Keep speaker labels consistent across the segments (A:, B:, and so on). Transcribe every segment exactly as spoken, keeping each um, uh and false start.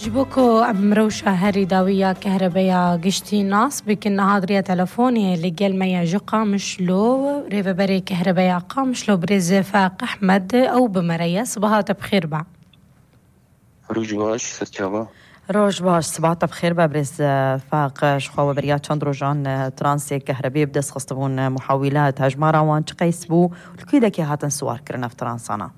A: جبوكو أم روشة هاري داوية كهربية قشتي ناس بكن نهاضرية تلفوني لقل ميا جو قامشلو ريفا بري كهربية قامشلو بريز فاق أحمد أو بمريا صباحا بخير با
B: روج باش ستشابا
C: روج باش صباحا بخير با بريز فاق شخوة بريا چند روجان ترانسي كهربية بدس خصبون محاولات هجمارا وان چقيسبو الكويدة كي هاتن سوار كرنا في ترانسانا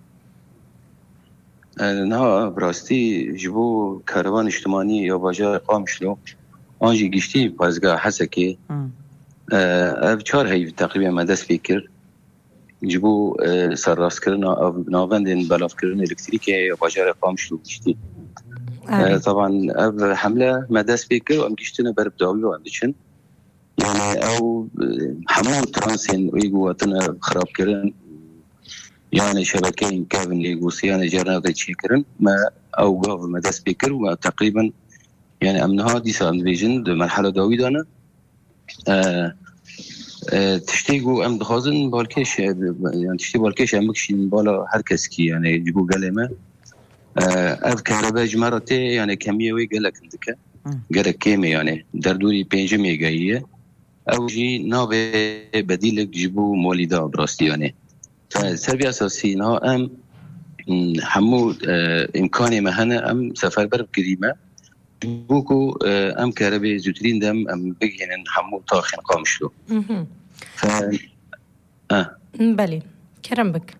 B: نه براستی جبو کاروان اجتماعی یا باجار قامشلو آنجی گشتی پازگاه حسکی اف چهار هی تقریبا مدرس فکر جبو سرراست کرنا او ناوندن بلاف کرنا الکتریکی یا باجار قامشلو گشتی طبعا اف حمله مدرس فکر و ام گشتنا برب داوی و ام دچن يعني او حمام ترانسين ويقواتنا خراب كرن يعني شبكين كافن اللي يقوسيان جرنا تشيكرن ما او قاف مدرس بكر وما تقريبا يعني امنها دي سام فيجن مرحله داويدانا آه آه تشتيقوا ام دخازن بالكيش يعني تشتي بالكيش امكش بالا هر كس كي يعني يجيبوا قلمه آه اف كهرباء جمرته يعني كميه وي قالك عندك قالك كيمي يعني دردوري بينج ميغايه او جي نوبه بديل جيبوا مولده براستي يعني فالسبب أساسي إنه أم حمو إمكاني مهنا أم سفر برب كريمة بوكو أم كهرباء زوترين دم أم بيجين حمو طاخن قامشلو.
A: ف آه بلي كرم بك.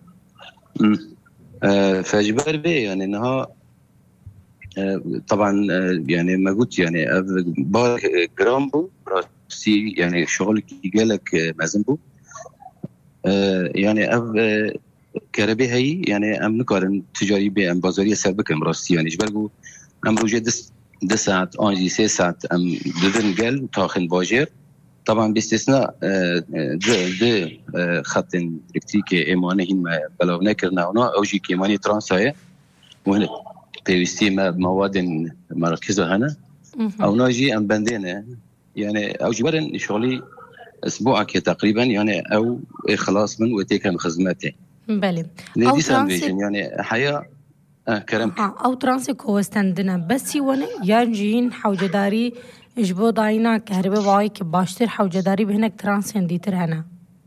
B: آه فجبر بي يعني إنها آه طبعا آه يعني ما قلت يعني بار جرامبو راسي يعني شغل يجالك مازنبو. آه يعني أب آه كهرباء هي يعني أم نقارن تجاري بأم بازارية سابقة مراسي يعني جبرجو أم روجة دس دس ساعات أنجي سه ساعات أم دذن قل تاخن باجر طبعا باستثناء آه د د آه خط إلكتريكي إيمانه هم بلاغنا كرنا هنا أو جي كيماني ترانساية وهنا بيستي ما مواد مركزة هنا أو ناجي أم بندينا يعني أو جبرن شغلي أسبوعك تقريبا يعني أو خلاص من وتيكن خدماتي.
A: بله.
B: أو ترانسي يعني حياة آه كرمك.
A: أو ترانسي كوستندنا بس يوانا يانجين حوجداري إجبو ضاينا كهرباء بايك باشتر حوجداري بهناك ترانسين ديتر هنا.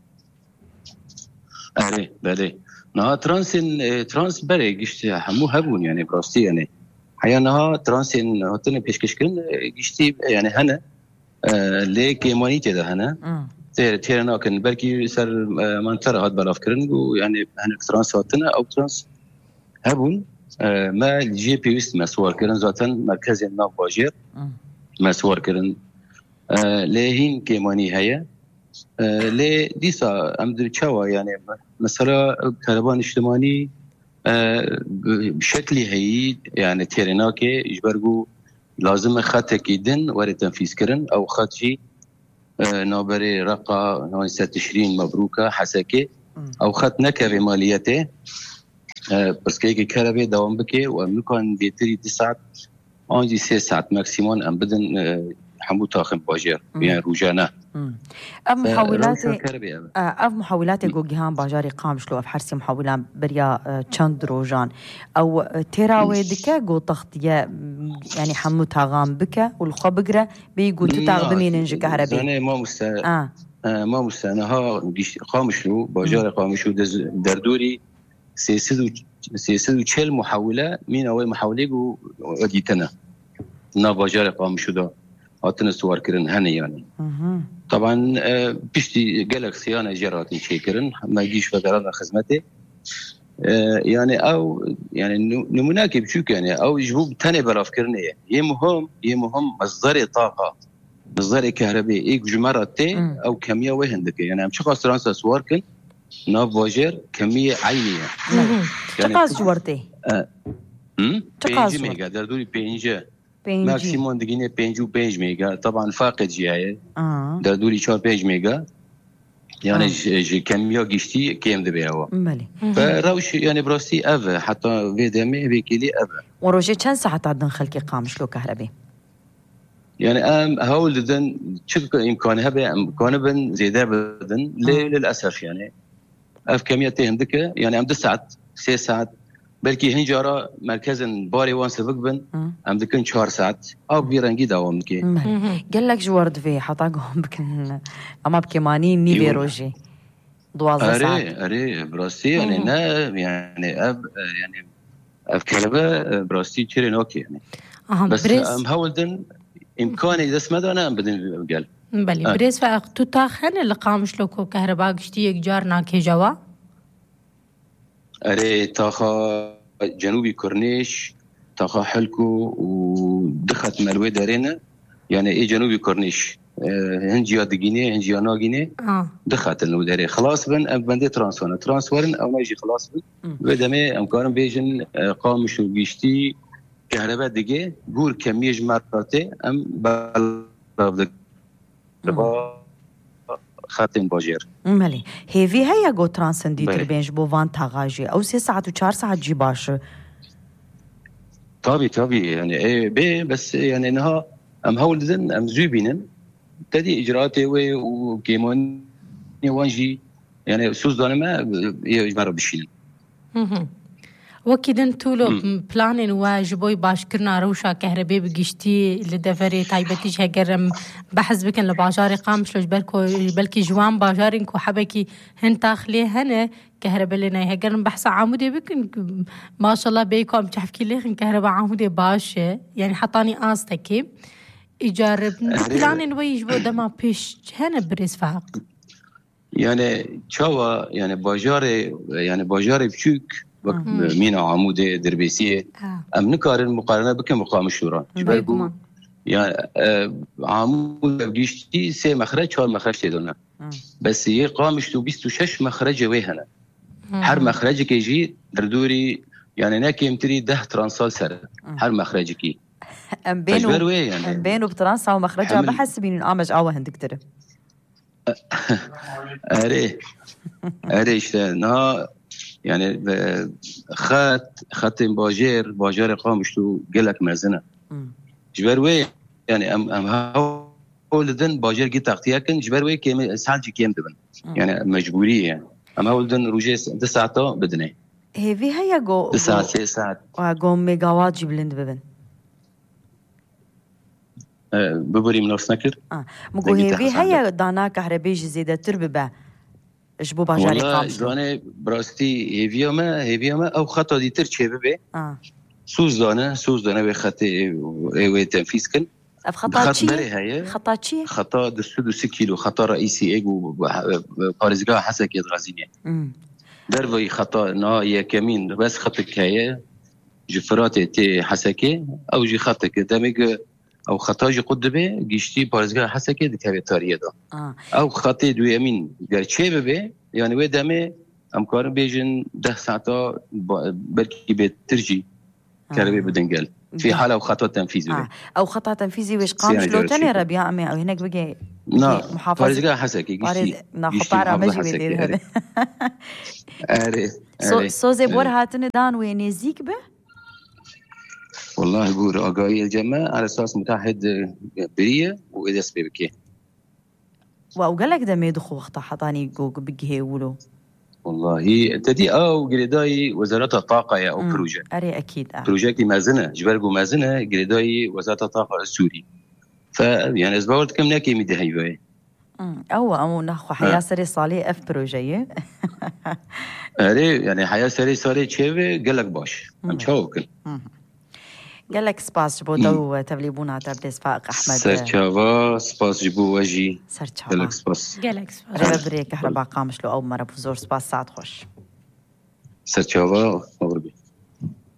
B: أري بله. نها ترانسين ترانس بري جشتي حمو هبون يعني براستي يعني حياة نها ترانسين هتنا بيشكشكن جشتي يعني هنا آه ليك مانيتي ده هنا. تير تيرنا كن بركي سر منطقة هاد بلاف كرن ويعني هن ترانس هاتنا أو ترانس هبون آه ما الجي بي اس مسوار كرن ذاتن مركز الناف باجر مسوار كرن آه لهين كيماني هيا آه ل ديسا أمدر تشوا يعني مثلا كهرباء اجتماعي آه بشكل هي يعني تيرنا كي يجبرجو لازم خط كيدن ورد تنفيذ كرن أو خط شيء آه نابري رقا نوعية تشرين مبروكة حسكي أو خط نكبة ماليته آه بس كي كهرباء دوام بكي وممكن بيتري تسعة أنجي سه ساعات ماكسيمون أم بدن آه حمو تاخم باجر يعني روجانا
C: أم محاولات أف محاولات جو جهان باجاري قامشلو أف حرسي محاولات بريا چند روجان أو تراوي دكا جو تغطية يعني حمو تاغام بكا والخو بقرة بيقو تتاغ بمين انجي كهربي
B: أنا ما مستنى آه. آه ما مستنى ها قامشلو باجاري قامشلو دردوري سيسدو سيسدو تشيل محاولة مين أول محاولة جو وديتنا نا باجاري قامشلو ده هاتنا سوار كرن هني يعني طبعا بيشتي قالك صيانة جراتي شيكرن ما يجيش فترات خدمته يعني أو يعني نموناك بشوك يعني أو يجيبوا تاني بلاف كرنية يمهم يمهم مصدر طاقة مصدر كهرباء إيك جمرتي أو كمية وهندك يعني عم شخص ترانسا سوار كن ناف واجر كمية عينية
C: يعني تقاس جورتي
B: هم تقاس ميجا دردوري بينجا ماكسيمون دقيقة بينجو بينج ميجا طبعا فاقد جاية
C: آه.
B: دردوري شار بينج ميجا يعني آه. ج كمية قشتي كيم دبي هوا
C: مالي
B: فراوش يعني براستي أفا حتى في دمي بيكيلي أفا
C: وروجي كان ساعة تعدن خلقي قامش لو كهربي
B: يعني أم هول ددن شك إمكانها بإمكانه بن زيادة بدن آه. للأسف يعني أف كمية تهندك يعني أم دس ساعات سه ساعات بلكي هنجارة مركزا باري وان سبق بن ام دكن چهار ساعت او بيرنگي داوام كي
C: قال لك جورد في حطاقهم بكن اما بكماني نيفي روجي دوازده ساعات
B: اري اري براستي يعني نا يعني اب يعني اب كلبه براستي تشري نوكي يعني بس ام هولدن امكاني اذا سمد انا ام بدن قال
A: بلي آه. بريس فاقتو تاخن اللي قامش لكو كهرباء قشتيك جارنا كي جوا
B: اري تاخا جنوبي كورنيش تاخا حلكو ودخت ملوي دارينا يعني ايه جنوبي كورنيش اه هنجيا دقيني هنجيا ناقيني
A: اه
B: دخت المداري خلاص بن ام بندي ترانسفون ترانسفورن او نجي خلاص بن بدمي امكان بيجن قامش وقشتي كهرباء دقي قول كمية مراتي ام بلغ خاتم باجير
C: مالي هيفي هيا جو ترانسندي تربينج بو فان تاغاجي او سي ساعات و چهار ساعات جي باش
B: طبي طبي يعني ايه بي بس يعني انها ام هولدن ام زوبينن تدي اجراءاتي وكيمون وانجي يعني سوز دانما يجمر بشيل
A: وكيد انتو لو بلانين واجبوي باش كرنا روشا كهرباء بقشتي لدفري تايبتيش هجرم بحث بكن لباجاري قامش لوش بالكو بلكي جوان باجارين كو حبكي هن تاخلي هنا كهرباء لنا هجرم بحث عمودي بكن ما شاء الله بيكم تحكي لي كهرباء عمودي باشه يعني حطاني قاستكي يجرب بلانين ويجبو دما بيش هنا بريس فاق
B: يعني تشاوا يعني باجاري يعني باجاري بشوك مينا عمودة دربيسية آه. أم نكارن مقارنة بكم مقام الشورى جبالكم يعني آه عمودة بجيشتي سي مخرج شوار مخرج تيدونا بس هي قامشتو بيستو شش مخرج ويهنا هر مخرجك يجي دردوري يعني ناكي يمتري ده ترانسال سر هر مخرجك
C: أم بينو يعني أم بينو بترانسا ومخرجها بحس بين الآمج آوه هندك ترى
B: أري أري اشتنا يعني خات خاتم باجير باجير قامشتو قلك مازنه جبروي يعني ام ام هولدن باجير جي تغطياكن جبروي كيم سالجي كيم دبن يعني مجبوريه يعني ام هولدن روجيس انت ساعته بدني
C: هيفي هيا جو
B: ساعه ساعه
C: جو ميجاوات جبلند ببن
B: أه ببري من نكر
C: اه مقول هيفي هيا دانا كهرباء زياده ترببه جبو باجاري قامش
B: والله براستي هيفيوما هيفيوما او خطا دي ترشي ببي اه سوز دانا سوز دانا بخطي اي تنفيذ كن
C: خطا شي خطا شي
B: خطا دستو ستة كيلو خطا رئيسي ايجو بارزقا حسك يدغازيني دربي خطا نا يا كمين بس خطك هي جفراتي تي حسكي او جي خطك دمج او خطاجي قدبه جيشتي بارزقا حسكي دكابي تاريه دا آه. او خطي دو يمين قرشي ببي يعني ودمي امكار بيجن ده ساعتا بركي بترجي آه. كاربي بدنقل في حاله وخطوه تنفيذي آه.
C: او خطا تنفيذي ويش قام شلو تاني ربيع امي او هناك بقي
B: محافظه بارزقا حسكي
C: جيشتي نخطاره مجي بدي هذا
B: اري
C: سوزي بور هاتن دان وينيزيك به
B: والله بقول أقاي الجماعة على أساس متحد برية وإذا سبيبكي
C: وأقولك ده ميدخو وقت حطاني جوج بيجي ولو
B: والله تدي أو جريداي وزارة الطاقة يا أو بروجة
C: أري أكيد
B: أه. بروجة مازنة جبرجو مازنة جريداي وزارة الطاقة السوري فيعني أسبوعت كم ناكي مدي هيباي
C: أو أو نخو حياة سري صالي أف بروجة
B: أري يعني حياة سري صالي شيء قالك باش أم شوكل
C: قال لك سباس جبو دو تبليبونا تبليس فاق أحمد
B: سرچاوا سباس جبو وجي
C: سرچاوا
B: قال لك سباس
A: قال لك سباس
C: ربري كهرباء قامش له أو مرة بزور سباس ساعت خوش
B: سرچاوا